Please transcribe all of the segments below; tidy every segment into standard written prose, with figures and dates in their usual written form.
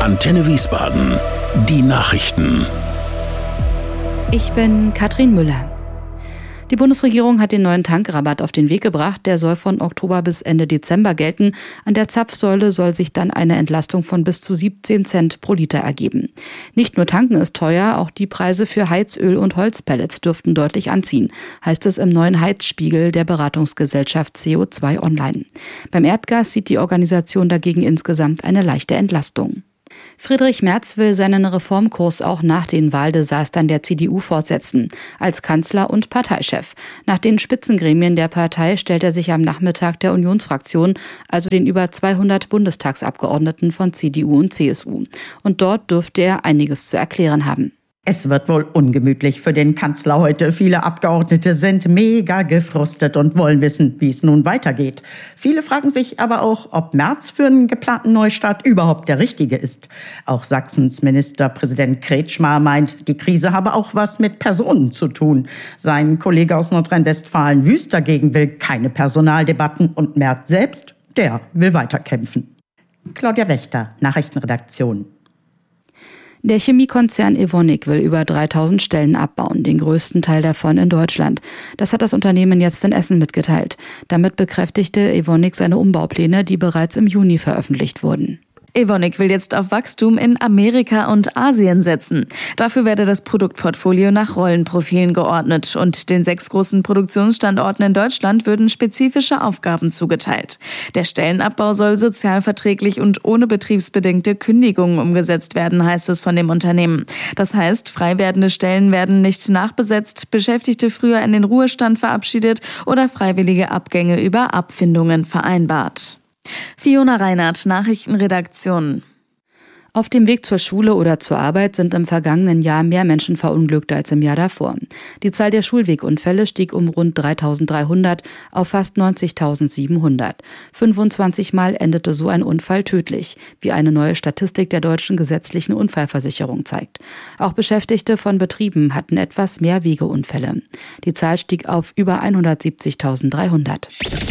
Antenne Wiesbaden. Die Nachrichten. Ich bin Katrin Müller. Die Bundesregierung hat den neuen Tankrabatt auf den Weg gebracht. Der soll von Oktober bis Ende Dezember gelten. An der Zapfsäule soll sich dann eine Entlastung von bis zu 17 Cent pro Liter ergeben. Nicht nur tanken ist teuer, auch die Preise für Heizöl und Holzpellets dürften deutlich anziehen, heißt es im neuen Heizspiegel der Beratungsgesellschaft CO2 Online. Beim Erdgas sieht die Organisation dagegen insgesamt eine leichte Entlastung. Friedrich Merz will seinen Reformkurs auch nach den Wahldesastern der CDU fortsetzen, als Kanzler und Parteichef. Nach den Spitzengremien der Partei stellt er sich am Nachmittag der Unionsfraktion, also den über 200 Bundestagsabgeordneten von CDU und CSU. Und dort dürfte er einiges zu erklären haben. Es wird wohl ungemütlich für den Kanzler heute. Viele Abgeordnete sind mega gefrustet und wollen wissen, wie es nun weitergeht. Viele fragen sich aber auch, ob Merz für einen geplanten Neustart überhaupt der Richtige ist. Auch Sachsens Ministerpräsident Kretschmer meint, die Krise habe auch was mit Personen zu tun. Sein Kollege aus Nordrhein-Westfalen Wüst dagegen will keine Personaldebatten und Merz selbst, der will weiterkämpfen. Claudia Wächter, Nachrichtenredaktion. Der Chemiekonzern Evonik will über 3000 Stellen abbauen, den größten Teil davon in Deutschland. Das hat das Unternehmen jetzt in Essen mitgeteilt. Damit bekräftigte Evonik seine Umbaupläne, die bereits im Juni veröffentlicht wurden. Evonik will jetzt auf Wachstum in Amerika und Asien setzen. Dafür werde das Produktportfolio nach Rollenprofilen geordnet und den 6 großen Produktionsstandorten in Deutschland würden spezifische Aufgaben zugeteilt. Der Stellenabbau soll sozialverträglich und ohne betriebsbedingte Kündigungen umgesetzt werden, heißt es von dem Unternehmen. Das heißt, frei werdende Stellen werden nicht nachbesetzt, Beschäftigte früher in den Ruhestand verabschiedet oder freiwillige Abgänge über Abfindungen vereinbart. Fiona Reinhardt, Nachrichtenredaktion. Auf dem Weg zur Schule oder zur Arbeit sind im vergangenen Jahr mehr Menschen verunglückt als im Jahr davor. Die Zahl der Schulwegunfälle stieg um rund 3.300 auf fast 90.700. 25 Mal endete so ein Unfall tödlich, wie eine neue Statistik der Deutschen Gesetzlichen Unfallversicherung zeigt. Auch Beschäftigte von Betrieben hatten etwas mehr Wegeunfälle. Die Zahl stieg auf über 170.300.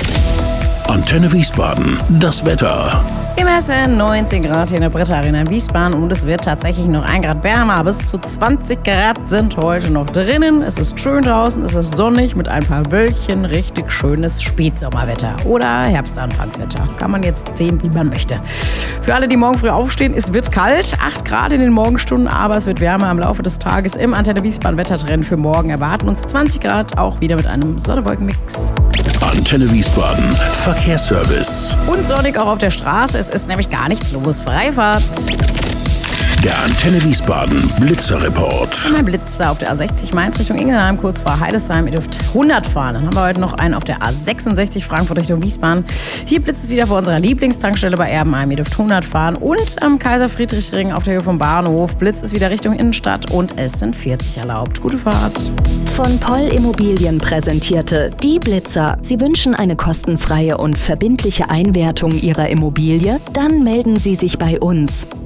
Antenne Wiesbaden. Das Wetter. Im Essen 19 Grad hier in der Britta Arena in Wiesbaden und es wird tatsächlich noch 1 Grad wärmer. Bis zu 20 Grad sind heute noch drinnen. Es ist schön draußen, es ist sonnig mit ein paar Wölkchen. Richtig schönes Spätsommerwetter oder Herbstanfangswetter. Kann man jetzt sehen, wie man möchte. Für alle, die morgen früh aufstehen, es wird kalt. 8 Grad in den Morgenstunden, aber es wird wärmer im Laufe des Tages. Im Antenne Wiesbaden Wettertrend für morgen erwarten uns 20 Grad, auch wieder mit einem Sonne-Wolken-Mix. Antenne Wiesbaden. Verkehrsservice. Und sonnig auch auf der Straße. Es ist nämlich gar nichts los. Freifahrt. Der Antenne Wiesbaden Blitzerreport. Ein Blitzer auf der A60 Mainz Richtung Ingelheim, kurz vor Heidesheim. Ihr dürft 100 fahren. Dann haben wir heute noch einen auf der A66 Frankfurt Richtung Wiesbaden. Hier blitzt es wieder vor unserer Lieblingstankstelle bei Erbenheim. Ihr dürft 100 fahren. Und am Kaiser-Friedrich-Ring auf der Höhe vom Bahnhof blitzt es wieder Richtung Innenstadt und es sind 40 erlaubt. Gute Fahrt. Von Poll Immobilien präsentierte die Blitzer. Sie wünschen eine kostenfreie und verbindliche Einwertung Ihrer Immobilie? Dann melden Sie sich bei uns.